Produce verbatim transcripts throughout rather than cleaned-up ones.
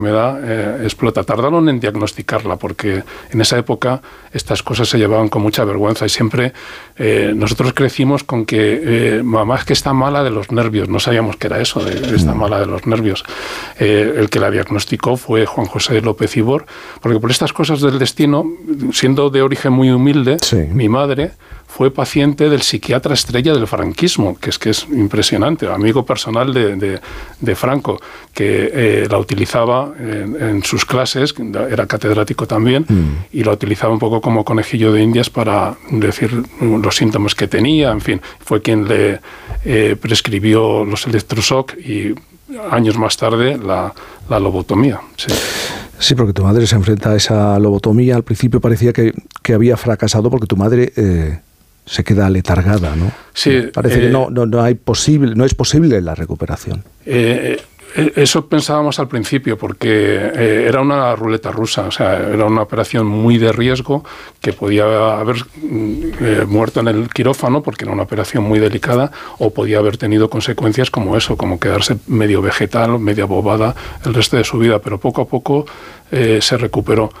enfermedad eh, explota. Tardaron en diagnosticarla porque en esa época estas cosas se llevaban con mucha vergüenza y siempre eh, nosotros crecimos con que eh, mamá es que está mala de los nervios. No sabíamos qué era eso, de, de está mala de los nervios. Eh, el que la diagnosticó fue Juan José López Ibor, porque por estas cosas del destino, siendo de origen muy humilde, sí. mi madre fue paciente del psiquiatra estrella del franquismo, que es que es impresionante, amigo personal de, de, de Franco, que eh, la utilizaba en, en sus clases, era catedrático también, mm. y la utilizaba un poco como conejillo de indias para decir los síntomas que tenía, en fin, fue quien le eh, prescribió los electroshock y años más tarde la, la lobotomía. Sí. Sí, porque tu madre se enfrenta a esa lobotomía. Al principio parecía que, que había fracasado porque tu madre eh, se queda letargada, ¿no? Sí. Parece eh, que no, no, no, hay posible, no es posible la recuperación. Eh, Eso pensábamos al principio, porque eh, era una ruleta rusa, o sea, era una operación muy de riesgo que podía haber eh, muerto en el quirófano porque era una operación muy delicada, o podía haber tenido consecuencias como eso, como quedarse medio vegetal, media bobada el resto de su vida, pero poco a poco eh, se recuperó.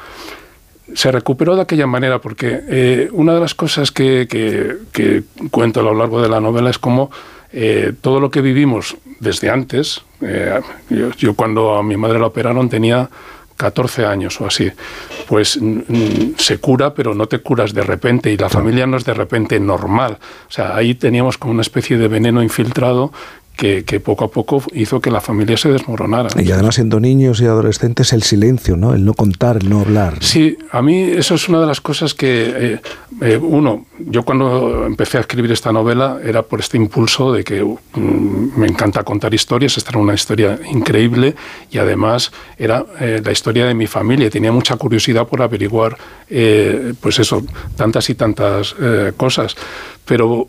Se recuperó de aquella manera porque eh, una de las cosas que, que, que cuento a lo largo de la novela es cómo Eh, todo lo que vivimos desde antes, eh, yo, yo cuando a mi madre la operaron tenía catorce años o así, pues mm, se cura, pero no te curas de repente, y la familia no es de repente normal. O sea, ahí teníamos como una especie de veneno infiltrado que, que poco a poco hizo que la familia se desmoronara. Y además, siendo niños y adolescentes, el silencio, ¿no? El no contar, el no hablar, ¿no? Sí, a mí eso es una de las cosas que, eh, eh, uno, yo cuando empecé a escribir esta novela era por este impulso de que um, me encanta contar historias. Esta era una historia increíble y además era eh, la historia de mi familia. Tenía mucha curiosidad por averiguar, eh, pues eso, tantas y tantas eh, cosas. Pero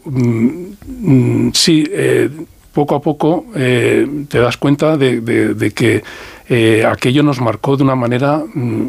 um, sí, eh, poco a poco eh, te das cuenta de, de, de que eh, aquello nos marcó de una manera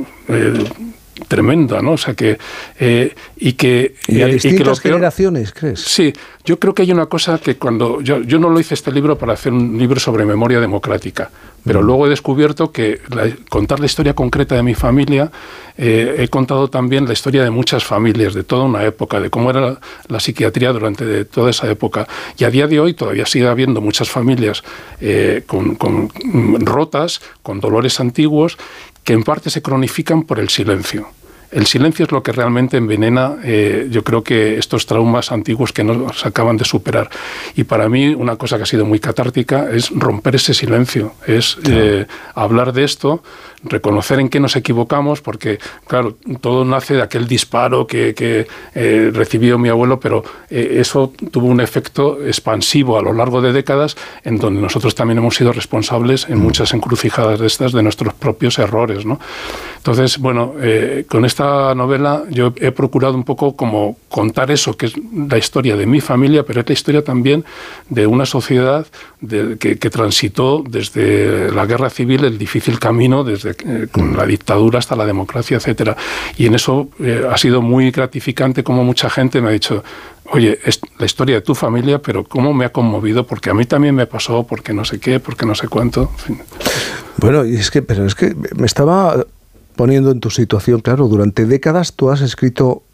eh, tremenda, ¿no? O sea que eh, y que y a eh, distintas y que lo peor, generaciones, ¿crees? Sí, yo creo que hay una cosa que cuando yo yo no lo hice este libro para hacer un libro sobre memoria democrática, pero mm. luego he descubierto que la, contar la historia concreta de mi familia, eh, he contado también la historia de muchas familias, de toda una época, de cómo era la, la psiquiatría durante de toda esa época, y a día de hoy todavía sigue habiendo muchas familias eh, con, con rotas, con dolores antiguos, que en parte se cronifican por el silencio. El silencio es lo que realmente envenena, eh, yo creo que estos traumas antiguos que no se acaban de superar. Y para mí una cosa que ha sido muy catártica es romper ese silencio, es eh, hablar de esto, reconocer en qué nos equivocamos, porque claro, todo nace de aquel disparo que, que eh, recibió mi abuelo, pero eh, eso tuvo un efecto expansivo a lo largo de décadas, en donde nosotros también hemos sido responsables en muchas encrucijadas de estas, de nuestros propios errores, ¿no? Entonces, bueno, eh, con esta novela yo he procurado un poco como contar eso, que es la historia de mi familia, pero es la historia también de una sociedad de, que, que transitó desde la guerra civil el difícil camino, desde eh, con la dictadura hasta la democracia, etcétera. Y en eso eh, ha sido muy gratificante como mucha gente me ha dicho: oye, es la historia de tu familia, pero cómo me ha conmovido, porque a mí también me pasó, porque no sé qué, porque no sé cuánto. En fin. Bueno, y es que, pero es que me estaba poniendo en tu situación, claro, durante décadas tú has escrito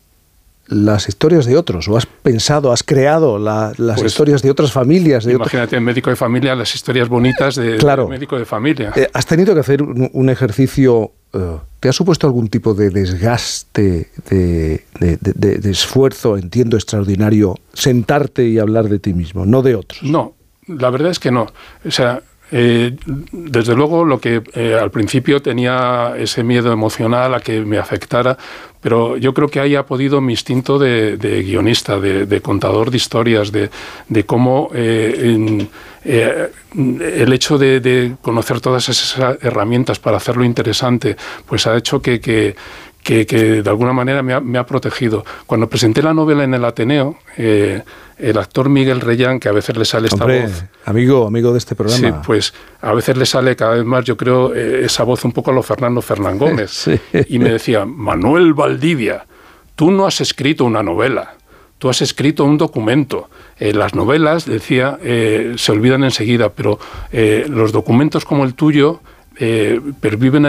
las historias de otros, o has pensado, has creado la, las pues, historias de otras familias. De imagínate, en Médico de Familia, las historias bonitas de, claro, de Médico de Familia. Eh, has tenido que hacer un, un ejercicio, uh, ¿te ha supuesto algún tipo de desgaste, de, de, de, de, de esfuerzo, entiendo, extraordinario, sentarte y hablar de ti mismo, no de otros? No, la verdad es que no. O sea, Eh, desde luego lo que eh, al principio tenía ese miedo emocional a que me afectara, pero yo creo que ahí ha podido mi instinto de, de guionista, de, de contador de historias, de, de cómo eh, en, eh, el hecho de, de conocer todas esas herramientas para hacerlo interesante, pues ha hecho que, que Que, que de alguna manera me ha, me ha protegido. Cuando presenté la novela en el Ateneo, eh, el actor Miguel Reyán, que a veces le sale esta Hombre, voz... amigo, amigo de este programa. Sí, pues a veces le sale cada vez más, yo creo, eh, esa voz un poco a lo Fernando Fernán Gómez. Sí. Y me decía: Manuel Valdivia, tú no has escrito una novela, tú has escrito un documento. Eh, las novelas, decía, eh, se olvidan enseguida, pero eh, los documentos como el tuyo eh, perviven